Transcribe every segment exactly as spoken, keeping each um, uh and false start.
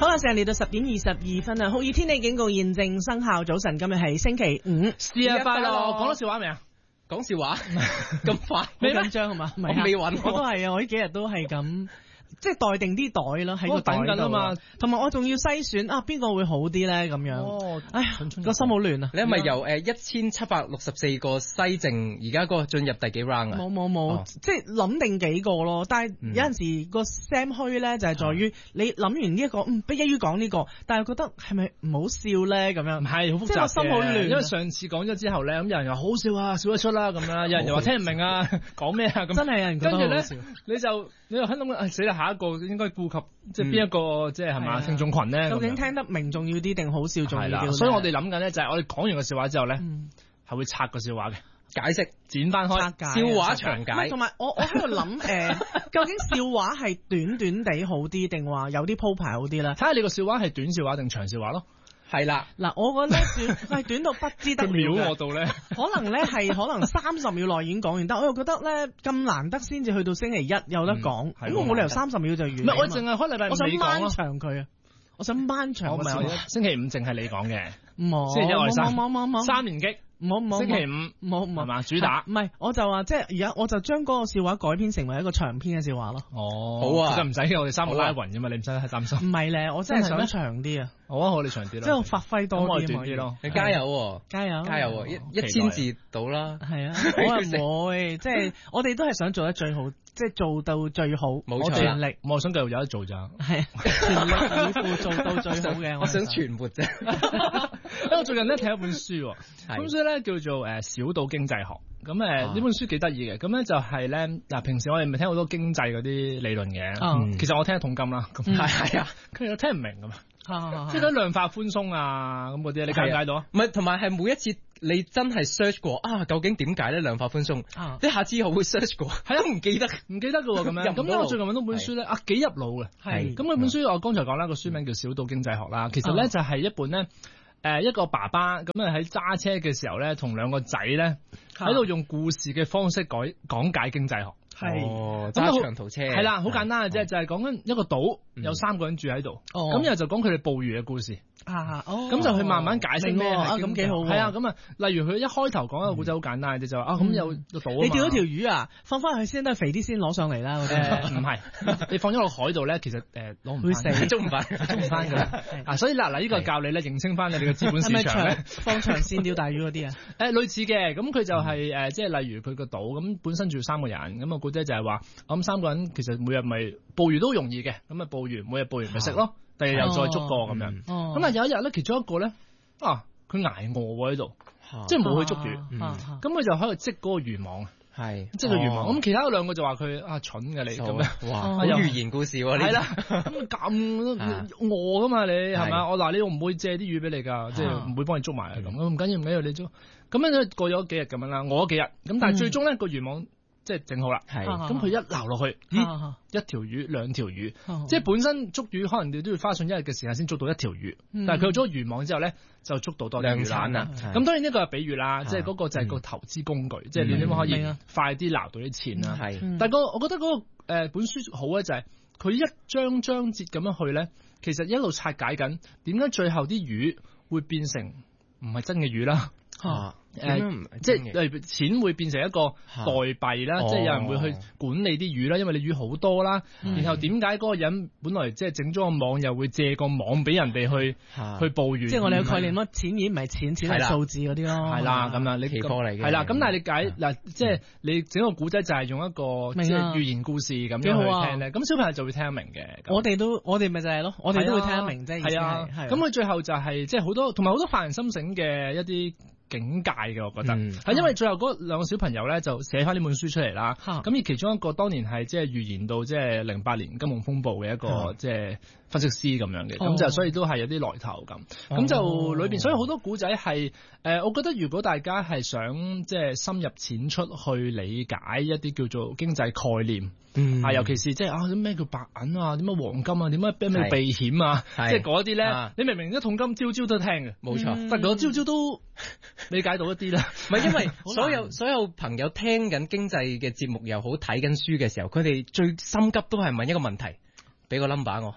好啦，成日嚟到十點二十二分啊，酷熱天氣警告現正生效。早晨，今日係星期五， 節日快樂！講多笑話未啊？ 講笑話咁快， 好緊張係嘛？ 我未揾， 我都係啊！我呢幾日都係咁。即係袋定啲袋咯，喺個袋緊啊嘛， 同埋我仲要篩選啊，邊個會好啲咧？咁樣， 哦， 哎呀，個心好亂啊！ 你係咪由誒一千七百六十四個西剩，而家嗰個進入第幾 round 啊？ 冇冇冇，即係諗定幾個咯。但係有陣時個 Sam 虛咧，就係在於你諗完呢一個，嗯，不一於講呢個，但係覺得係咪唔好笑咧？咁樣唔係好複雜嘅， 即係個心好亂。 因為上次講咗之後咧，咁有人又好笑啊，笑得出啦咁樣，有人又話聽唔明啊，講咩啊咁。 真係有人覺得好笑。 跟住咧，你就你又喺諗緊，死啦！下一個應該顧及即係邊一個即係係嘛聽眾群咧？ 究竟聽得明重要啲定好笑重要啲？ 所以我哋諗緊咧，就係我哋講完個笑話之後咧，係、 嗯、 會拆個笑話嘅解釋， 剪翻開笑話長解。 同埋我我喺度諗誒，究竟笑話係短短地好啲，定話有啲鋪排好啲咧？睇下你個笑話係短笑話定長笑話咯。 係啦， 嗱，我覺得短係短到不知得了嘅。 秒我到咧， 可能咧係可能三十秒內已經講完，但我又覺得咧咁難得先至去到星期一有得講，咁、嗯、我冇理由三十秒就完。唔係， 我淨係開禮拜五， 我想掹長佢啊！我想掹長個笑話。 星期五淨係你講嘅， 冇星期一我哋三， 冇冇冇三連擊。 冇冇， 星期五冇冇係嘛主打， 唔係我就話即係而家我就將嗰個笑話改編成為一個長篇嘅笑話咯。 哦， 好啊， 其實唔使我哋三個拉勻啫嘛，你唔使太擔心。 唔係咧，我真係想長啲啊。 好啊，我哋長啲咯， 即係我發揮多啲短啲咯。 你加油， 加油， 加油！一一千字到啦。 係啊，我係唔會，即係我哋都係想做得最好，即係做到最好。 冇錯， 全力， 我想繼續有得做咋。 係全力以赴做到最好嘅。 我想存活啫。 因為我最近咧睇一本書，本書咧叫做誒小島經濟學。咁誒呢本書幾得意嘅，咁咧就係咧嗱，平時我哋咪聽好多經濟嗰啲理論嘅，嗯、其實我聽得痛金啦，咁係係啊，佢又聽唔明噶嘛，即係嗰量化寬鬆啊咁嗰啲，你解唔解到啊？ 唔係，同埋係每一次你真係 search 過啊，究竟點解咧量化寬鬆？啊、你下次後會 search 過，係啊，唔記得唔記得噶喎咁樣。咁因為我最近揾到本書咧，啊幾入腦嘅，係咁嗰本書我剛才講啦，個書名叫小島經濟學啦，其實咧就係一本咧。誒一個爸爸咁啊喺揸車嘅時候咧，同兩個仔咧喺度用故事嘅方式改講解經濟學。係揸長途車係啦，好簡單嘅啫，就係講緊一個島有三個人住喺度，咁然後就講佢哋捕魚嘅故事。啊，哦，咁就去慢慢解釋咩啊，咁幾好。係啊，咁啊，例如佢一開頭講一個故仔好簡單嘅啫，就話啊，咁有個島， 你釣咗條魚啊，放翻去先，都係肥啲先攞上嚟啦。 誒，唔係，你放咗落海度咧，其實誒攞唔會死， 捉唔翻，捉唔翻㗎。啊，所以嗱嗱，呢個教你咧認清翻你哋嘅資本市場咧， 放長線釣大魚嗰啲啊。 誒，類似嘅，咁佢就係誒，即係例如佢個島咁本身住三個人，咁啊故仔就係話，咁三個人其實每日咪捕魚都容易嘅，咁啊捕魚每日捕完咪食咯。第日又再捉過咁樣，咁啊有一日咧，其中一個咧啊，佢捱餓喎喺度，即係冇去捉魚，咁佢就喺度織嗰個漁網，係織個漁網。咁其他兩個就話佢啊蠢嘅你咁樣，哇，好寓言故事喎，係啦，咁咁餓噶嘛你係嘛？我嗱你我唔會借啲魚俾你㗎，即係唔會幫你捉埋咁，唔緊要唔緊要你捉。咁樣咧過咗幾日咁樣啦，餓咗幾日，咁但係最終咧個漁網。即係整好啦，咁佢一撈落去，咦，一條魚兩條魚，即係本身捉魚可能你都要花上一日嘅時間先捉到一條魚，但係佢有咗漁網之後咧，就捉到多啲魚產啦。咁當然呢個係比喻啦，即係嗰個就係個投資工具，即係你點樣可以快啲撈到啲錢啦。但係個我覺得嗰個誒本書好咧，就係佢一章章節咁樣去咧，其實一路拆解緊點解最後啲魚會變成唔係真嘅魚啦。啊，誒，即係例如錢會變成一個代幣啦，即係有人會去管理啲魚啦，因為你魚好多啦。然後點解嗰個人本來即係整咗個網，又會借個網俾人哋去去捕魚？ 即係我哋嘅概念咯，錢已經唔係錢，錢係數字嗰啲咯。 係啦，咁啊，你期貨嚟嘅。係啦，咁但係你解嗱，即係你整個古仔就係用一個即係寓言故事咁樣去聽咧，咁小朋友就會聽得明嘅。 我哋都我哋咪就係咯，我哋都會聽得明啫。 係啊，咁佢最後就係即係好多同埋好多發人心醒嘅一啲境界嘅，我覺得係、嗯、因為最後嗰兩個小朋友咧就寫翻呢本書出嚟啦。咁、啊、而其中一個當年係即係預言到即係零八年金融風暴嘅一個即係分析師咁樣嘅，咁、哦、就所以都係有啲來頭咁。咁、哦、就裏邊所以好多古仔係誒，我覺得如果大家係想即係深入淺出去理解一啲叫做經濟概念。嗯，啊，尤其是即係啊，咩叫白銀啊，點乜黃金啊，點乜咩避險啊，即係嗰啲咧，啊、你明明一桶金朝朝都聽嘅，冇錯錯，但係我朝朝都理解到一啲啦。 唔係因為所有所有朋友聽緊經濟嘅節目又好，睇緊書嘅時候，佢哋最心急都係問一個問題，俾個 number 我。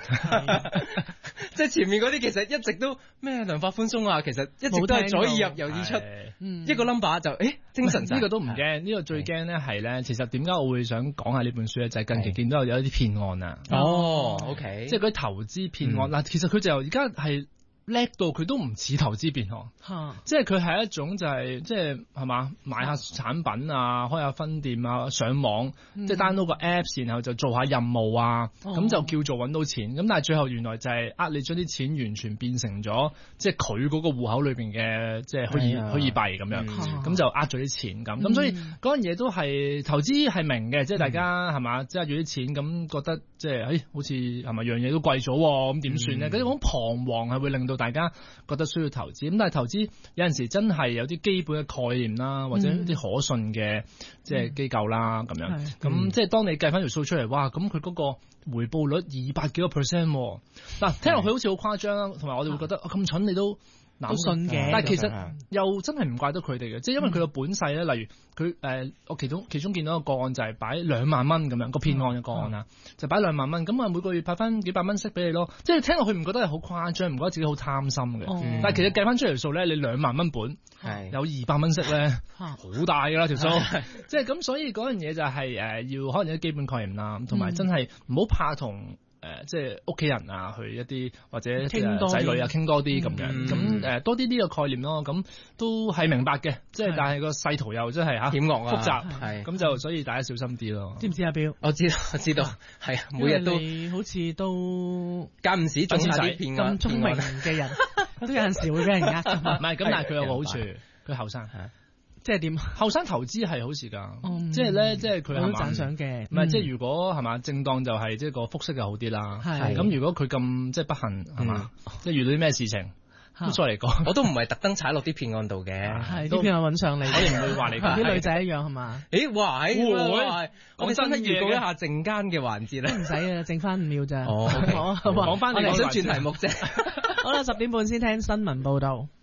即係前面嗰啲其實一直都咩量化寬鬆啊，其實一直都係左耳入右耳出，一個 number 就誒精神晒。 呢個都唔驚，呢個最驚咧係咧，其實點解我會想講下呢本書咧？就係近期見到有一啲騙案啊。 哦，OK， 即係嗰啲投資騙案嗱，其實佢就而家係叻到佢都唔似投資騙案，即係佢係一種就係即係係嘛買下產品啊，開下分店啊，上網即係 download 個 apps，然後就做下任務啊，咁就叫做揾到錢。咁但係最後原來就係呃你將啲錢完全變成咗即係佢嗰個戶口裏邊嘅即係虛擬虛擬幣咁樣，咁就呃咗啲錢咁。咁所以嗰樣嘢都係投資係明嘅，即係大家係嘛，即係呃咗啲錢咁覺得即係誒好似係咪樣嘢都貴咗咁點算咧？嗰種彷徨係會令到大家覺得需要投資，咁但係投資有陣時真係有啲基本嘅概念啦，或者啲可信嘅即係機構啦咁、嗯、樣，咁、嗯、即係當你計翻條數出嚟，哇！咁佢嗰個回報率二百幾個 percent， 嗱聽落去好似好誇張啦，同埋我哋會覺得咁、啊、蠢你都。都信嘅，但係其實又真係唔怪得佢哋嘅，即係因為佢個本勢咧，例如佢誒、呃，我其中其中見到一個個案就係擺兩萬蚊咁樣個騙案嘅個案啊，嗯、就擺兩萬蚊，咁啊每個月派翻幾百蚊息俾你咯，即係聽落去唔覺得係好誇張，唔覺得自己好貪心嘅，嗯、但係其實計翻出嚟數咧，你兩萬蚊本，係有二百蚊息咧，好大㗎啦條數，即係咁，所以嗰樣嘢就係、是、誒、呃、要可能有啲基本概念啦，同埋真係唔好怕同。誒、呃，即係屋企人啊，去一啲或者仔女啊，傾多啲咁樣，咁誒、呃、多啲呢個概念咯，咁都係明白嘅，即係的但係個勢圖又真係嚇險惡啊，複雜，係咁的就所以大家小心啲咯。知唔知阿標？我知道，我知道，係啊，每日都好似都間唔時中下啲騙案，咁聰明嘅人都有陣時會俾人呃。唔係，咁但係佢有個好處，佢後生。即係點？後生投資係好事㗎，嗯、即係咧，即係佢係讚賞嘅。唔係，即係如果係嘛，正當就係即係個複息就好啲啦。係咁，如果佢咁即係不幸係嘛，即係遇到啲咩事情，咁再嚟講，我都唔係特登踩落啲騙案度嘅。係啲騙案揾上你，我哋唔會話你啲女仔一樣係嘛？誒，哇！會我哋真係預告一下陣間嘅環節咧，唔使啊，剩翻五秒咋。哦，講翻你想轉題目啫。好啦，十點半先聽新聞報導。